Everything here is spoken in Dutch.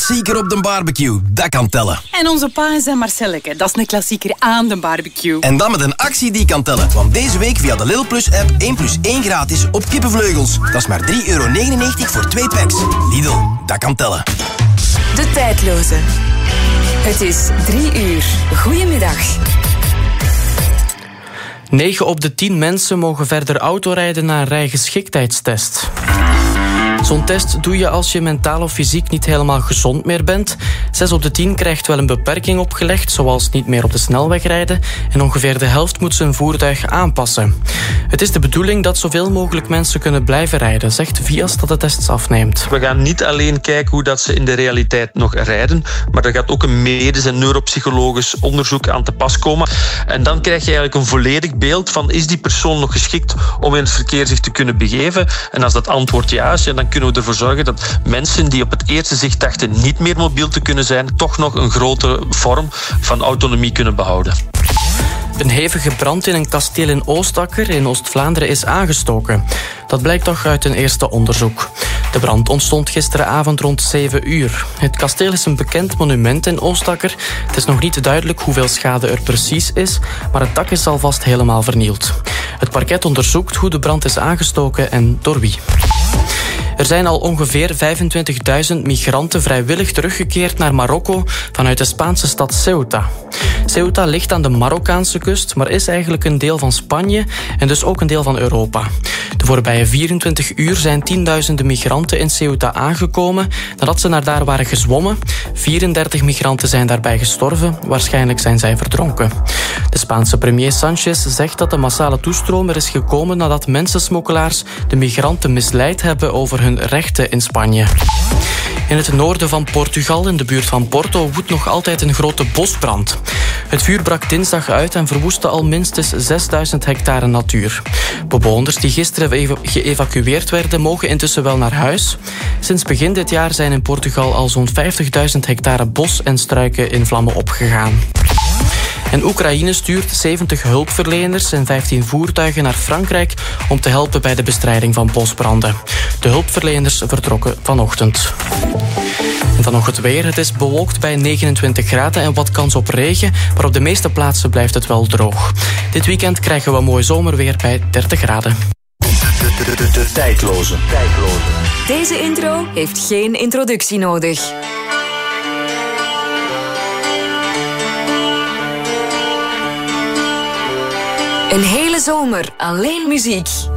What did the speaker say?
klassieker op de barbecue. Dat kan tellen. En onze pa en zijn Marcelleke. Dat is een klassieker aan de barbecue. En dan met een actie die kan tellen. Want deze week via de Lidl Plus app 1 plus 1 gratis op kippenvleugels. Dat is maar €3,99 voor 2 packs. Lidl, dat kan tellen. De tijdloze. Het is 3 uur. Goedemiddag. 9 op de 10 mensen mogen verder autorijden na een rijgeschiktheidstest. Zo'n test doe je als je mentaal of fysiek niet helemaal gezond meer bent. 6 op de 10 krijgt wel een beperking opgelegd, zoals niet meer op de snelweg rijden. En ongeveer de helft moet zijn voertuig aanpassen. Het is de bedoeling dat zoveel mogelijk mensen kunnen blijven rijden, zegt Vias dat de tests afneemt. We gaan niet alleen kijken hoe dat ze in de realiteit nog rijden, maar er gaat ook een medisch en neuropsychologisch onderzoek aan te pas komen. En dan krijg je eigenlijk een volledig beeld van, is die persoon nog geschikt om in het verkeer zich te kunnen begeven? En als dat antwoord ja is, dan kunnen we ervoor zorgen dat mensen die op het eerste zicht dachten niet meer mobiel te kunnen zijn, toch nog een grotere vorm van autonomie kunnen behouden. Een hevige brand in een kasteel in Oostakker in Oost-Vlaanderen is aangestoken. Dat blijkt toch uit een eerste onderzoek. De brand ontstond gisteravond rond 7 uur. Het kasteel is een bekend monument in Oostakker. Het is nog niet duidelijk hoeveel schade er precies is, maar het dak is alvast helemaal vernield. Het parket onderzoekt hoe de brand is aangestoken en door wie. Er zijn al ongeveer 25.000 migranten vrijwillig teruggekeerd naar Marokko vanuit de Spaanse stad Ceuta. Ceuta ligt aan de Marokkaanse kust, maar is eigenlijk een deel van Spanje en dus ook een deel van Europa. De voorbije 24 uur zijn tienduizenden migranten in Ceuta aangekomen nadat ze naar daar waren gezwommen. 34 migranten zijn daarbij gestorven, waarschijnlijk zijn zij verdronken. De Spaanse premier Sánchez zegt dat de massale toestroom er is gekomen nadat mensensmokkelaars de migranten misleid hebben over hun rechten in Spanje. In het noorden van Portugal, in de buurt van Porto, woedt nog altijd een grote bosbrand. Het vuur brak dinsdag uit en verwoestte al minstens 6000 hectare natuur. Bewoners die gisteren geëvacueerd werden, mogen intussen wel naar huis. Sinds begin dit jaar zijn in Portugal al zo'n 50.000 hectare bos en struiken in vlammen opgegaan. En Oekraïne stuurt 70 hulpverleners en 15 voertuigen naar Frankrijk om te helpen bij de bestrijding van bosbranden. De hulpverleners vertrokken vanochtend. En dan nog het weer. Het is bewolkt bij 29 graden en wat kans op regen, maar op de meeste plaatsen blijft het wel droog. Dit weekend krijgen we mooi zomerweer bij 30 graden. De tijdloze. Deze intro heeft geen introductie nodig. Een hele zomer alleen muziek.